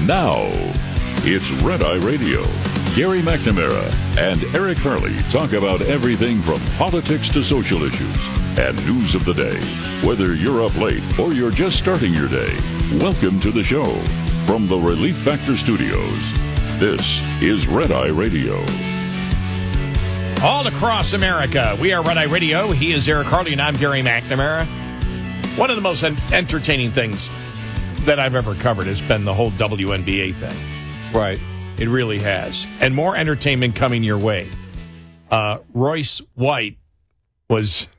Now, it's Red Eye Radio. Gary McNamara and Eric Harley talk about everything from politics to social issues and news of the day. Whether you're up late or you're just starting your day, welcome to the show. From the Relief Factor Studios, this is Red Eye Radio. All across America, we are Red Eye Radio. He is Eric Harley, and I'm Gary McNamara. One of the most entertaining things that I've ever covered has been the whole WNBA thing. Right. It really has. And more entertainment coming your way. Royce White was,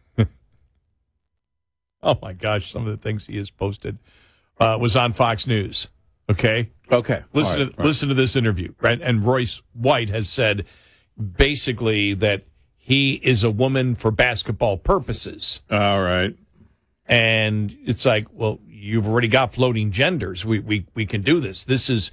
oh my gosh, some of the things he has posted was on Fox News. Okay? Okay. Listen to this interview, right? And Royce White has said basically that he is a woman for basketball purposes. All right. And it's like, well, you've already got floating genders. We can do this. This is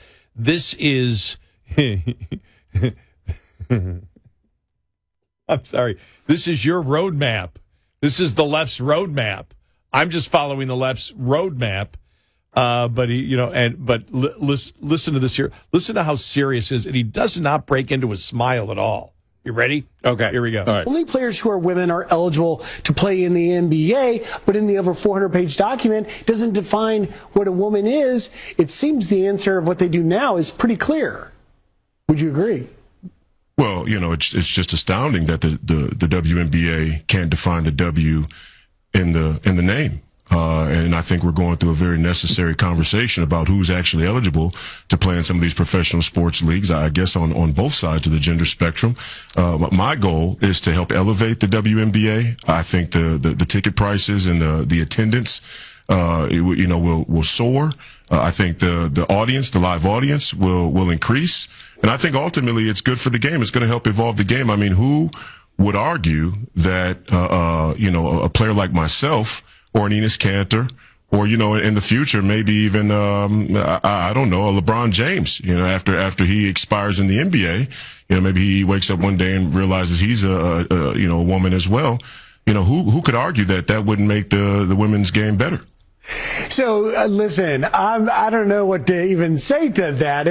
I'm sorry. This is your roadmap. This is the left's roadmap. I'm just following the left's roadmap. But listen to this here. Listen to how serious it is, and he does not break into a smile at all. You ready? Okay. Here we go. All right. Only players who are women are eligible to play in the NBA, but in the over 400-page document, it doesn't define what a woman is. It seems the answer of what they do now is pretty clear. Would you agree? Well, it's just astounding that the WNBA can't define the W in the name. And I think we're going through a very necessary conversation about who's actually eligible to play in some of these professional sports leagues, I guess, on both sides of the gender spectrum. But my goal is to help elevate the WNBA. I think the ticket prices and the attendance, will soar. I think the audience, the live audience will increase. And I think ultimately it's good for the game. It's going to help evolve the game. I mean, who would argue that, a player like myself, or an Enes Kanter, or, in the future, maybe even, I don't know, a LeBron James, after he expires in the NBA, maybe he wakes up one day and realizes he's a woman as well. Who could argue that wouldn't make the women's game better? So, listen, I don't know what to even say to that.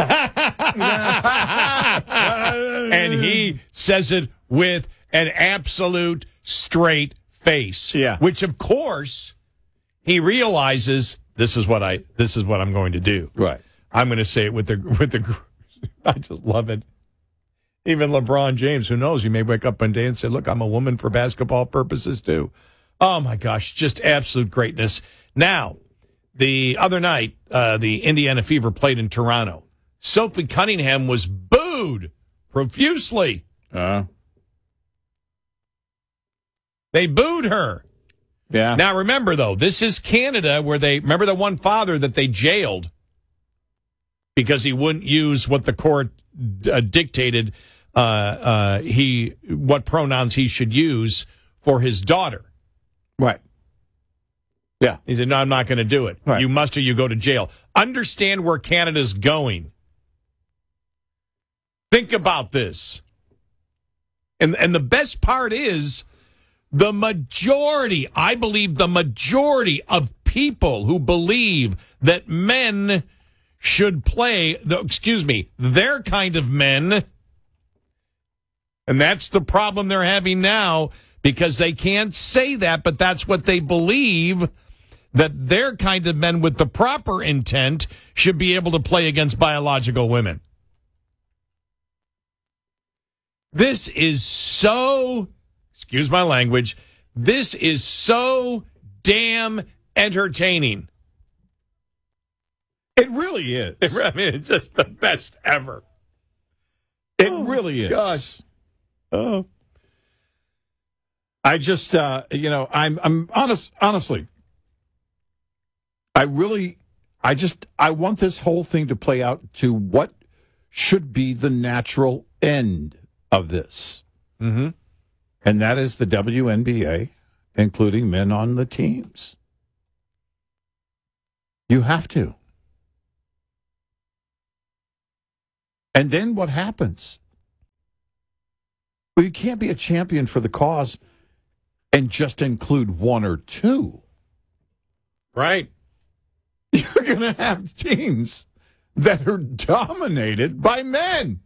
And he says it with an absolute straight face. Yeah. Which, of course, he realizes this is what I'm going to do. Right. I'm going to say it with the. I just love it. Even LeBron James, who knows, he may wake up one day and say, "Look, I'm a woman for basketball purposes too." Oh my gosh, just absolute greatness. Now, the other night, the Indiana Fever played in Toronto. Sophie Cunningham was booed profusely. They booed her. Yeah. Now, remember, though, this is Canada where remember the one father that they jailed because he wouldn't use what the court dictated what pronouns he should use for his daughter. Right. Yeah. He said, no, I'm not going to do it. Right. You must or you go to jail. Understand where Canada's going. Think about this. And the best part is, I believe the majority of people who believe that men should play, their kind of men, and that's the problem they're having now, because they can't say that, but that's what they believe, that their kind of men with the proper intent should be able to play against biological women. This is so... excuse my language, this is so damn entertaining. It really is. I mean, it's just the best ever. It really is. Gosh. Oh. I just, I'm honest, honestly, I want this whole thing to play out to what should be the natural end of this. Mm-hmm. And that is the WNBA, including men on the teams. You have to. And then what happens? Well, you can't be a champion for the cause and just include one or two. Right. You're going to have teams that are dominated by men.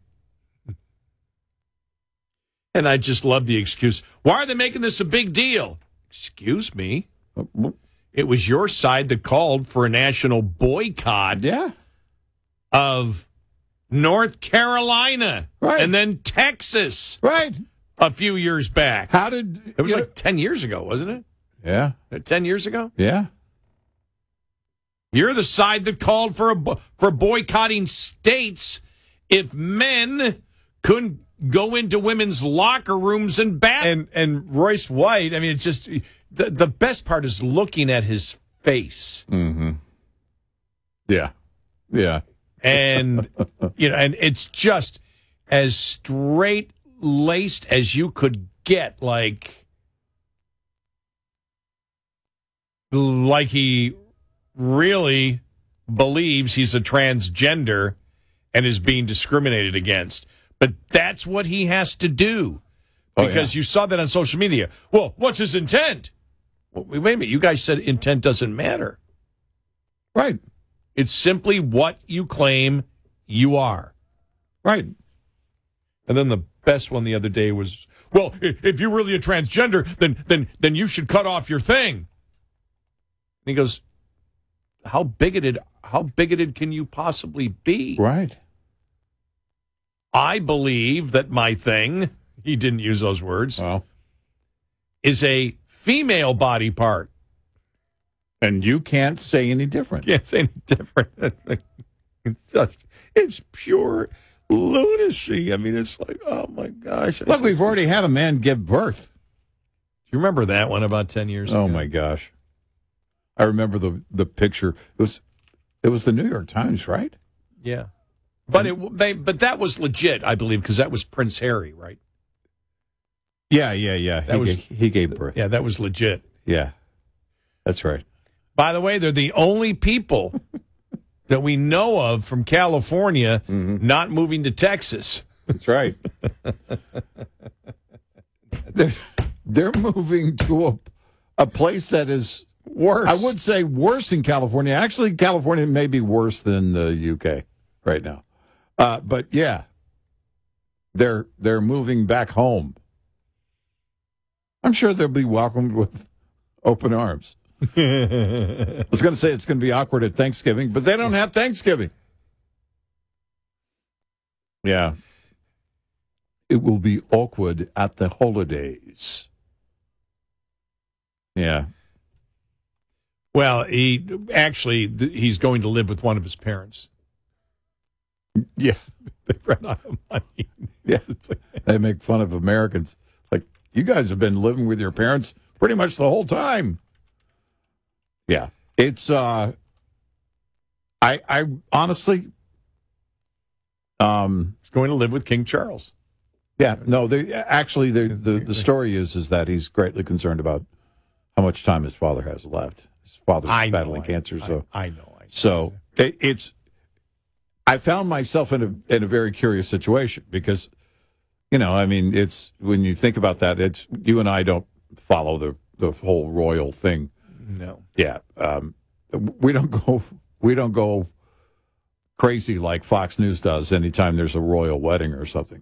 And I just love the excuse. Why are they making this a big deal? Excuse me. It was your side that called for a national boycott Yeah. of North Carolina Right. and then Texas Right. a few years back. How did It was like 10 years ago, wasn't it? Yeah. 10 years ago? Yeah. You're the side that called for boycotting states if men couldn't go into women's locker rooms and and Royce White. I mean, it's just the best part is looking at his face, Yeah. Yeah. and and it's just as straight laced as you could get, like he really believes he's a transgender and is being discriminated against. But that's what he has to do, because you saw that on social media. Well, what's his intent? Well, wait a minute. You guys said intent doesn't matter. Right. It's simply what you claim you are. Right. And then the best one the other day was, well, if you're really a transgender, then you should cut off your thing. And he goes, how bigoted can you possibly be? Right. I believe that my thing, he didn't use those words, Well, is a female body part. and you can't say any different. Can't say any different. It's pure lunacy. I mean, it's like, oh my gosh. Look, we've already had a man give birth. Do you remember that one about 10 years ago? Oh my gosh. I remember the picture. It was the New York Times, right? Yeah. But but that was legit, I believe, because that was Prince Harry, right? Yeah. He gave birth. Yeah, that was legit. Yeah. That's right. By the way, they're the only people that we know of from California not moving to Texas. That's right. They're moving to a place that is Worse. I would say worse than California. Actually, California may be worse than the UK right now. But yeah, they're moving back home. I'm sure they'll be welcomed with open arms. I was going to say it's going to be awkward at Thanksgiving, but they don't have Thanksgiving. Yeah. It will be awkward at the holidays. Yeah. Well, he's going to live with one of his parents. Yeah. They ran out of money. Yeah. They make fun of Americans. Like, you guys have been living with your parents pretty much the whole time. Yeah. It's, I honestly, He's going to live with King Charles. yeah, no, the story is that he's greatly concerned about how much time his father has left. His father's battling cancer. I know. So I found myself in a very curious situation because, I mean, it's when you think about that, it's you and I don't follow the whole royal thing. No. Yeah, we don't go crazy like Fox News does anytime there's a royal wedding or something.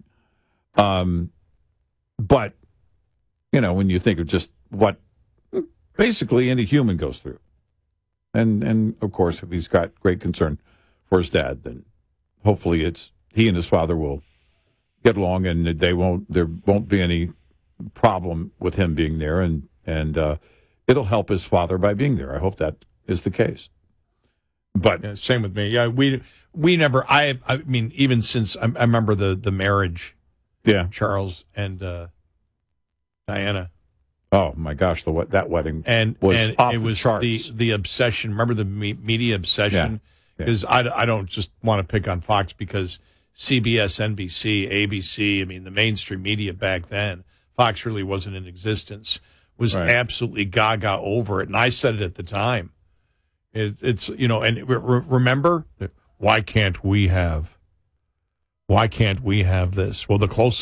But when you think of just what basically any human goes through, and of course, if he's got great concern for his dad, then hopefully he and his father will get along, and there won't be any problem with him being there, and it'll help his father by being there. I hope that is the case. But yeah, same with me. Yeah, we never. I mean, even since I remember the marriage. Yeah, Charles and Diana. Oh my gosh, that wedding was off the charts. The obsession. Remember the media obsession? Because I don't just want to pick on Fox because CBS, NBC, ABC. I mean, the mainstream media back then, Fox really wasn't in existence. Was absolutely gaga over it, and I said it at the time. It's and remember, why can't we have this? Well, the closest